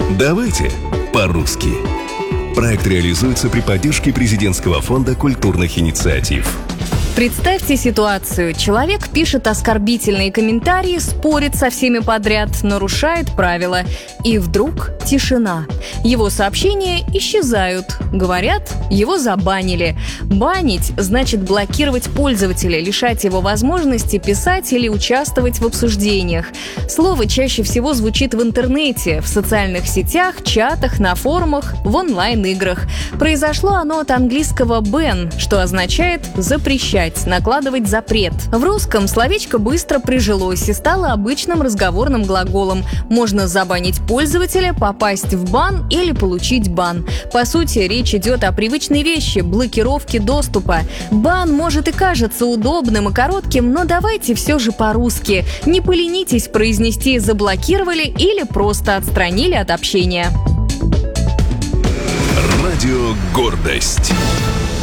Давайте по-русски. Проект реализуется при поддержке Президентского фонда культурных инициатив. Представьте ситуацию. Человек пишет оскорбительные комментарии, спорит со всеми подряд, нарушает правила. И вдруг тишина. Его сообщения исчезают. Говорят, его забанили. Банить значит блокировать пользователя, лишать его возможности писать или участвовать в обсуждениях. Слово чаще всего звучит в интернете, в социальных сетях, чатах, на форумах, в онлайн-играх. Произошло оно от английского ban, что означает «запрещать», накладывать запрет. В русском словечко быстро прижилось и стало обычным разговорным глаголом. Можно забанить пользователя, попасть в бан или получить бан. По сути, речь идет о привычной вещи – блокировке доступа. Бан может и кажется удобным и коротким, но давайте все же по-русски. Не поленитесь произнести «заблокировали» или просто отстранили от общения. Радио «Гордость».